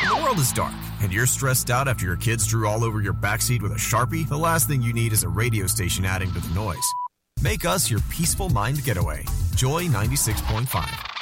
When the world is dark and you're stressed out after your kids drew all over your backseat with a Sharpie, the last thing you need is a radio station adding to the noise. Make us your peaceful mind getaway. Joy 96.5.